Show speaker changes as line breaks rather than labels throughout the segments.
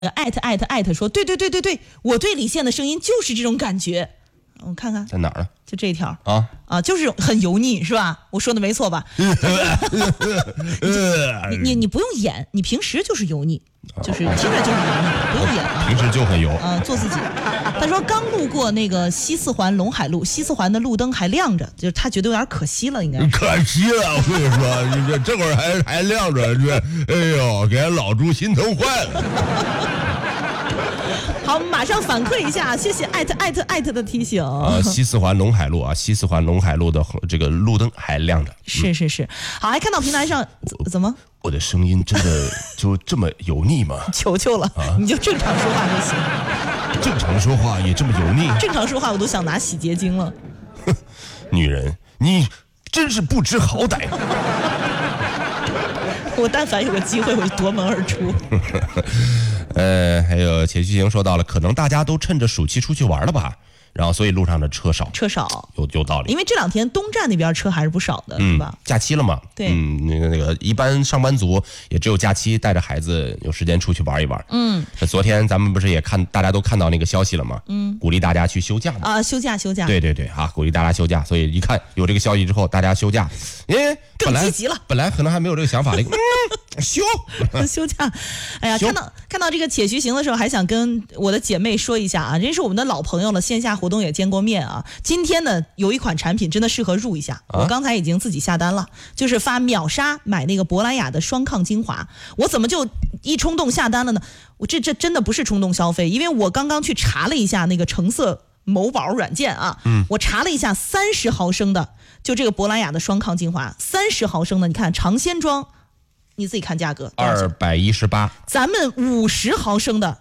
艾特说对，我对李现的声音就是这种感觉。我看看
在哪儿呢？
就这一条
啊，
就是很油腻是吧？我说的没错吧？你不用演，你平时就是油腻，就是听着就是油腻，不用演啊。
平时就很油
做自己。他说刚路过那个西四环陇海路，西四环的路灯还亮着，就是他觉得有点可惜了，应该是
可惜了。我跟你说，这会儿还亮着，哎呦，给老朱心疼坏了。
好，马上反馈一下，谢谢艾特的提醒。
西四环陇海路啊，西四环陇海路的这个路灯还亮着。
是。好，还看到平台上怎么？
我的声音真的就这么油腻吗？
求了，你就正常说话就行。
正常说话也这么油腻？
正常说话我都想拿洗洁精了。
女人，你真是不知好歹。
我但凡有个机会，我就夺门而出。
还有且徐行说到了，可能大家都趁着暑期出去玩了吧，然后所以路上的车少，有道理。
因为这两天东站那边车还是不少的，是吧？
假期了嘛，
对，
那个一般上班族也只有假期带着孩子有时间出去玩一玩。昨天咱们不是也大家都看到那个消息了吗？鼓励大家去休假嘛。
休假。
对啊，鼓励大家休假，所以一看有这个消息之后，大家休假，
更积极了。
本来可能还没有这个想法的，
休假。哎呀，看到这个且徐行的时候，还想跟我的姐妹说一下啊，这是我们的老朋友了，线下活动也见过面啊。今天呢，有一款产品真的适合入一下，我刚才已经自己下单了，就是发秒杀买那个珀莱雅的双抗精华。我怎么就一冲动下单了呢？我这真的不是冲动消费，因为我刚刚去查了一下那个橙色某宝软件啊，我查了一下30毫升的，就这个珀莱雅的双抗精华，30毫升的，你看尝鲜装，你自己看价格
218，
咱们50毫升的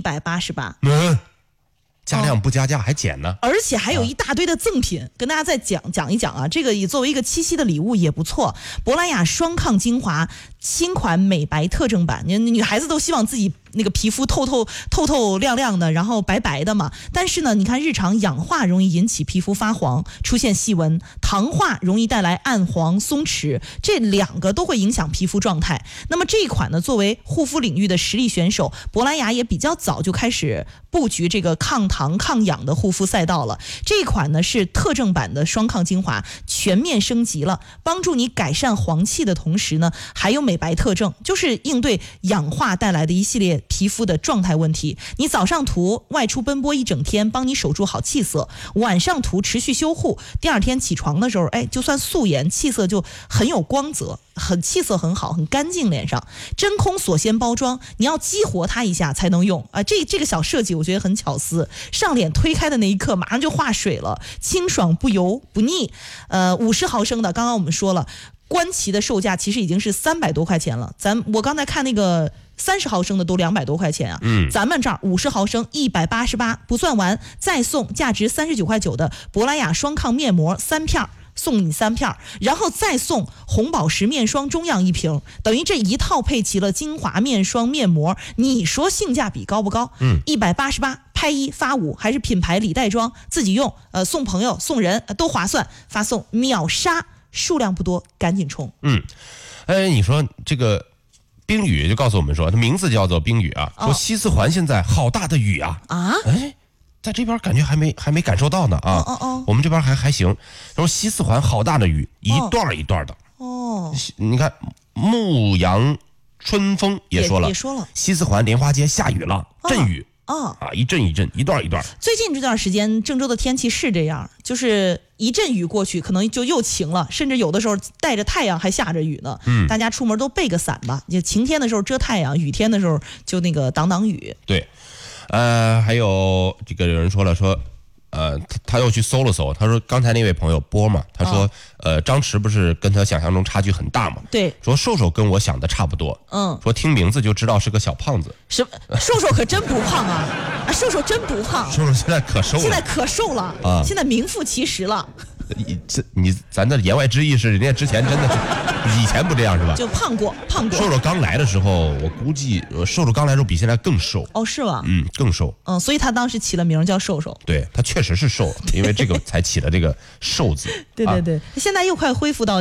188。
加量不加价还减呢，
而且还有一大堆的赠品，跟大家再讲一讲啊。这个也作为一个七夕的礼物也不错。珀莱雅双抗精华新款美白特证版，女孩子都希望自己那个皮肤透亮亮的，然后白白的嘛。但是呢，你看日常氧化容易引起皮肤发黄，出现细纹；糖化容易带来暗黄松弛，这两个都会影响皮肤状态。那么这一款呢，作为护肤领域的实力选手，珀莱雅也比较早就开始布局这个抗糖抗氧的护肤赛道了。这一款呢是特证版的双抗精华，全面升级了，帮助你改善黄气的同时呢，还有美白特证，就是应对氧化带来的一系列皮肤的状态问题。你早上涂，外出奔波一整天，帮你守住好气色；晚上涂，持续修护，第二天起床的时候，就算素颜，气色就很有光泽，气色很好，很干净。脸上真空锁鲜包装，你要激活它一下才能用啊。这个小设计我觉得很巧思，上脸推开的那一刻马上就化水了，清爽不油不腻。50毫升的，刚刚我们说了，官旗的售价其实已经是300多块钱了。我刚才看那个30毫升的都200多块钱啊。咱们这儿50毫升188，不算完再送价值39.9块的珀莱雅双抗面膜3片。送你3片，然后再送红宝石面霜中样1瓶，等于这一套配齐了精华、面霜、面膜，你说性价比高不高？188拍1发5，还是品牌礼袋装，自己用，送朋友送人都划算。发送秒杀，数量不多，赶紧冲。
你说这个冰雨就告诉我们说，它名字叫做冰雨啊，说西四环现在好大的雨啊。在这边感觉还没感受到呢啊。我们这边还行。他说西四环好大的雨，一段一段的。你看牧羊春风也说了，西四环莲花街下雨了，阵雨一阵一阵，一段一段。
最近这段时间郑州的天气是这样，就是一阵雨过去，可能就又晴了，甚至有的时候带着太阳还下着雨呢。大家出门都备个伞吧，就晴天的时候遮太阳，雨天的时候就那个挡雨。
对。还有这个有人说了，他又去搜了搜，他说刚才那位朋友波嘛，他说张弛不是跟他想象中差距很大嘛？对，说瘦瘦跟我想的差不多。说听名字就知道是个小胖子。
瘦瘦可真不胖啊！瘦瘦真不胖，
瘦瘦现在可瘦了，
啊，现在名副其实了。
咱的言外之意是，人家之前真的是以前不这样是吧？
就胖过。
瘦瘦刚来的时候，我估计瘦瘦刚来的时候比现在更瘦。
是吗？
更瘦。
所以他当时起了名叫瘦瘦。
对，他确实是瘦，因为这个才起了这个瘦字。
对，现在又快恢复到这个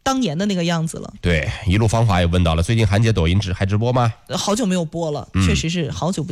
当年的那个样子了。
对，一路方法也问到了，最近韩姐抖音还直播吗？
好久没有播了，确实是好久不